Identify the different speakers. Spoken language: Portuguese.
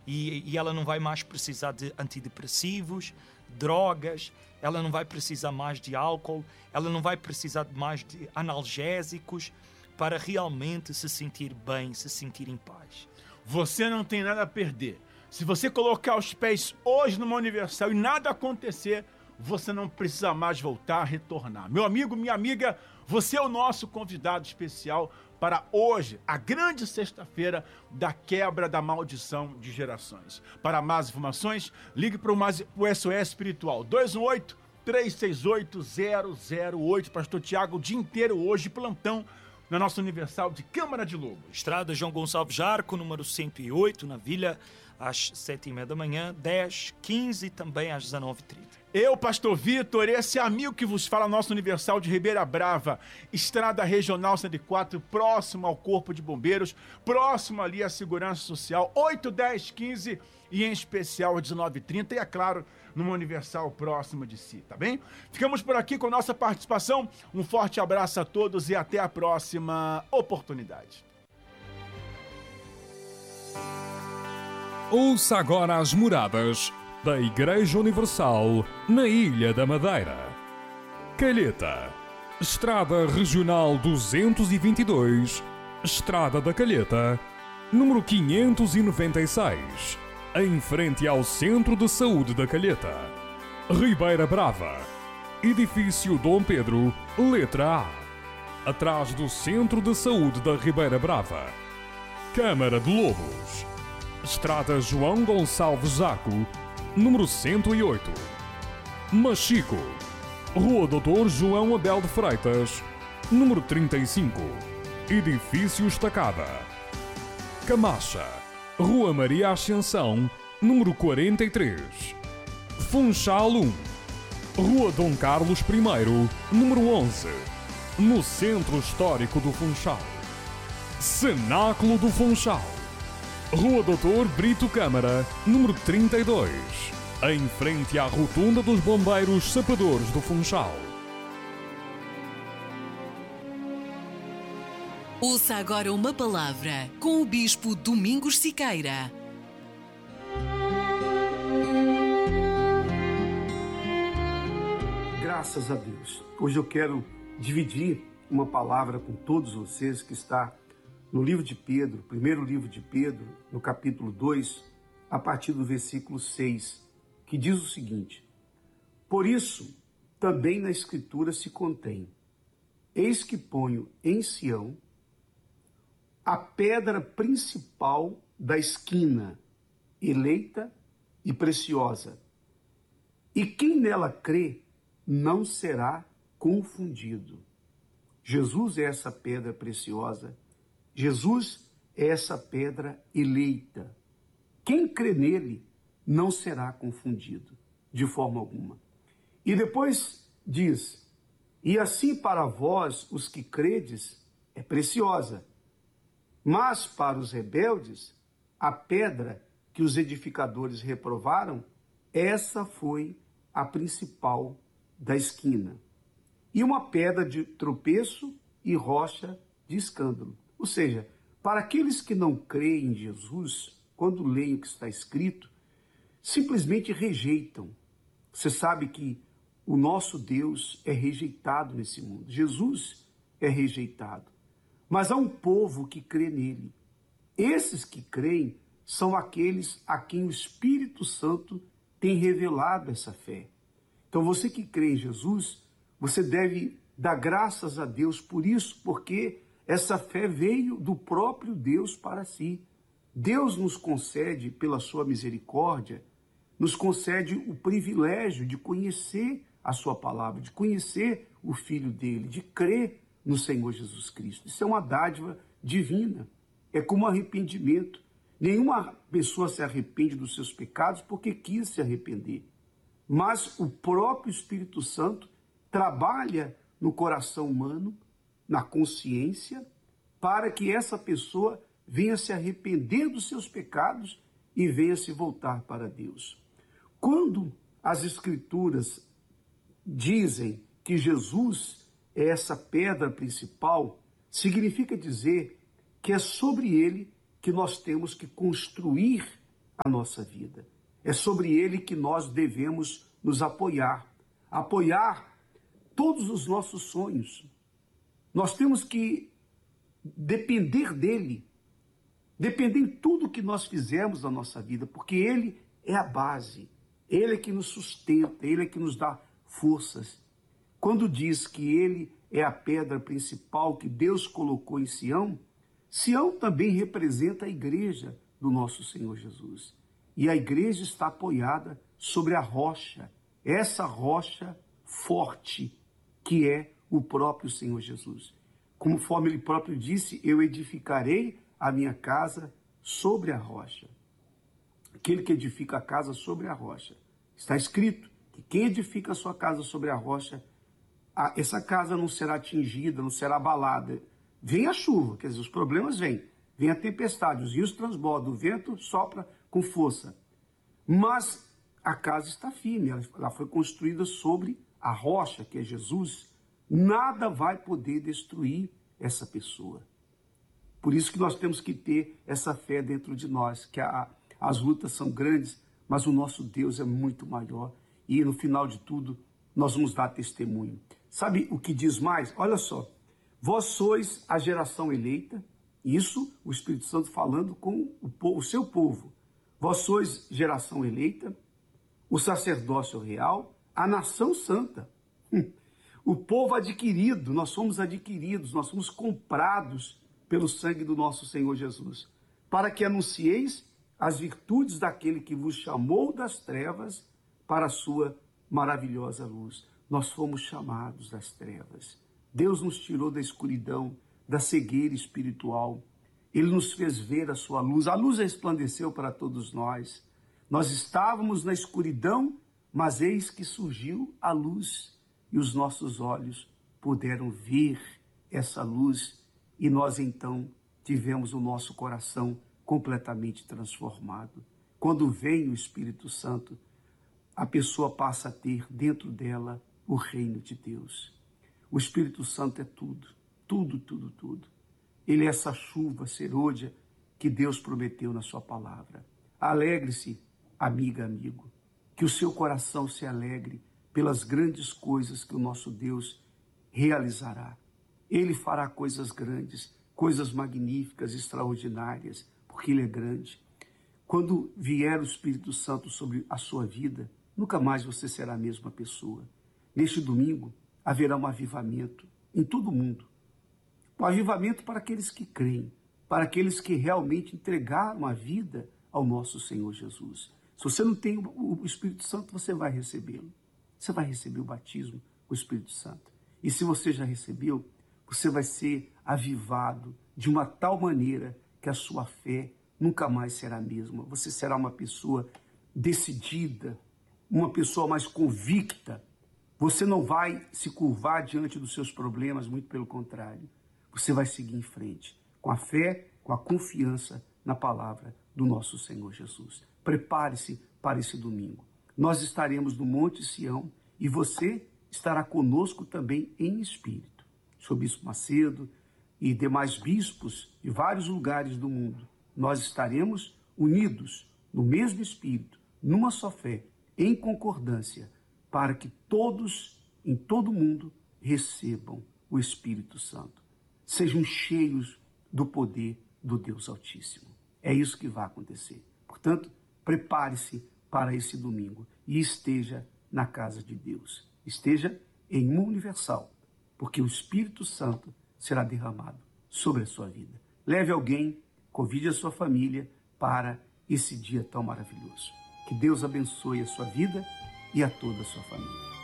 Speaker 1: e ela não vai mais precisar de antidepressivos, drogas, ela não vai precisar mais de álcool, ela não vai precisar mais de analgésicos para realmente se sentir bem, se sentir em paz.
Speaker 2: Você não tem nada a perder. Se você colocar os pés hoje numa Universal e nada acontecer, você não precisa mais voltar a retornar. Meu amigo, minha amiga, você é o nosso convidado especial para hoje, a grande sexta-feira da quebra da maldição de gerações. Para mais informações, ligue para o SOS Espiritual 218-368-008. Pastor Tiago, o dia inteiro hoje, plantão na nossa Universal de Câmara de Lobos.
Speaker 1: Estrada João Gonçalves Jarco, número 108, na Vila, às 7h30 da manhã, 10, 15 e também às 19h30.
Speaker 2: Eu, Pastor Vitor, esse amigo que vos fala, nosso Universal de Ribeira Brava, Estrada Regional 104, próximo ao Corpo de Bombeiros, próximo ali à Segurança Social, 8, 10, 15 e em especial às 19h30 e, é claro, numa Universal próxima de si, tá bem? Ficamos por aqui com nossa participação, um forte abraço a todos e até a próxima oportunidade.
Speaker 3: Ouça agora as moradas da Igreja Universal na Ilha da Madeira. Calheta, Estrada Regional 222, Estrada da Calheta, número 596, em frente ao Centro de Saúde da Calheta. Ribeira Brava, Edifício Dom Pedro, letra A, atrás do Centro de Saúde da Ribeira Brava. Câmara de Lobos, Estrada João Gonçalves Zaco, número 108. Machico, Rua Doutor João Abel de Freitas, número 35, Edifício Estacada. Camacha, Rua Maria Ascensão, número 43. Funchal 1, Rua Dom Carlos I, número 11, no Centro Histórico do Funchal. Cenáculo do Funchal, Rua Doutor Brito Câmara, número 32, em frente à Rotunda dos Bombeiros Sapadores do Funchal.
Speaker 4: Ouça agora uma palavra com o Bispo Domingos Siqueira.
Speaker 5: Graças a Deus. Hoje eu quero dividir uma palavra com todos vocês que está no livro de Pedro, primeiro livro de Pedro, no capítulo 2, a partir do versículo 6, que diz o seguinte: por isso, também na Escritura se contém: eis que ponho em Sião a pedra principal da esquina, eleita e preciosa, e quem nela crê não será confundido. Jesus é essa pedra preciosa, Jesus é essa pedra eleita. Quem crê nele não será confundido, de forma alguma. E depois diz: e assim para vós, os que credes, é preciosa, mas para os rebeldes, a pedra que os edificadores reprovaram, essa foi a principal da esquina, e uma pedra de tropeço e rocha de escândalo. Ou seja, para aqueles que não creem em Jesus, quando leem o que está escrito, simplesmente rejeitam. Você sabe que o nosso Deus é rejeitado nesse mundo. Jesus é rejeitado. Mas há um povo que crê nele. Esses que creem são aqueles a quem o Espírito Santo tem revelado essa fé. Então você que crê em Jesus, você deve dar graças a Deus por isso, porque essa fé veio do próprio Deus para si. Deus nos concede, pela sua misericórdia, nos concede o privilégio de conhecer a sua palavra, de conhecer o Filho dele, de crer no Senhor Jesus Cristo. Isso é uma dádiva divina. É como arrependimento. Nenhuma pessoa se arrepende dos seus pecados porque quis se arrepender. Mas o próprio Espírito Santo trabalha no coração humano, na consciência, para que essa pessoa venha se arrepender dos seus pecados e venha se voltar para Deus. Quando as Escrituras dizem que Jesus é essa pedra principal, significa dizer que é sobre ele que nós temos que construir a nossa vida. É sobre ele que nós devemos nos apoiar todos os nossos sonhos. Nós temos que depender dele, depender em tudo que nós fizermos na nossa vida, porque ele é a base, ele é que nos sustenta, ele é que nos dá forças. Quando diz que ele é a pedra principal que Deus colocou em Sião, Sião também representa a igreja do nosso Senhor Jesus. E a igreja está apoiada sobre a rocha, essa rocha forte que é o próprio Senhor Jesus. Conforme ele próprio disse, eu edificarei a minha casa sobre a rocha. Aquele que edifica a casa sobre a rocha. Está escrito que quem edifica a sua casa sobre a rocha, essa casa não será atingida, não será abalada. Vem a chuva, quer dizer, os problemas vêm. Vem a tempestade, os rios transbordam, o vento sopra com força. Mas a casa está firme, ela foi construída sobre a rocha, que é Jesus. Nada vai poder destruir essa pessoa. Por isso que nós temos que ter essa fé dentro de nós, que as lutas são grandes, mas o nosso Deus é muito maior. E no final de tudo, nós vamos dar testemunho. Sabe o que diz mais? Olha só, vós sois a geração eleita, isso o Espírito Santo falando com o seu povo. Vós sois geração eleita, o sacerdócio real, a nação santa. O povo adquirido, nós somos adquiridos, nós somos comprados pelo sangue do nosso Senhor Jesus, para que anuncieis as virtudes daquele que vos chamou das trevas para a sua maravilhosa luz. Nós fomos chamados das trevas. Deus nos tirou da escuridão, da cegueira espiritual. Ele nos fez ver a sua luz. A luz resplandeceu para todos nós. Nós estávamos na escuridão, mas eis que surgiu a luz e os nossos olhos puderam ver essa luz e nós então tivemos o nosso coração completamente transformado. Quando vem o Espírito Santo, a pessoa passa a ter dentro dela o reino de Deus. O Espírito Santo é tudo, tudo, tudo, tudo. Ele é essa chuva serôdia que Deus prometeu na sua palavra. Alegre-se, amiga, amigo, que o seu coração se alegre pelas grandes coisas que o nosso Deus realizará. Ele fará coisas grandes, coisas magníficas, extraordinárias, porque Ele é grande. Quando vier o Espírito Santo sobre a sua vida, nunca mais você será a mesma pessoa. Neste domingo, haverá um avivamento em todo o mundo. Um avivamento para aqueles que creem, para aqueles que realmente entregaram a vida ao nosso Senhor Jesus. Se você não tem o Espírito Santo, você vai recebê-lo. Você vai receber o batismo com o Espírito Santo. E se você já recebeu, você vai ser avivado de uma tal maneira que a sua fé nunca mais será a mesma. Você será uma pessoa decidida, uma pessoa mais convicta. Você não vai se curvar diante dos seus problemas, muito pelo contrário. Você vai seguir em frente, com a fé, com a confiança na palavra do nosso Senhor Jesus. Prepare-se para esse domingo. Nós estaremos no Monte Sião e você estará conosco também em espírito. O Bispo Macedo e demais bispos de vários lugares do mundo, nós estaremos unidos no mesmo espírito, numa só fé, em concordância, para que todos, em todo o mundo, recebam o Espírito Santo. Sejam cheios do poder do Deus Altíssimo. É isso que vai acontecer. Portanto, prepare-se para esse domingo e esteja na casa de Deus. Esteja em uma universal, porque o Espírito Santo será derramado sobre a sua vida. Leve alguém, convide a sua família para esse dia tão maravilhoso. Que Deus abençoe a sua vida e a toda a sua família.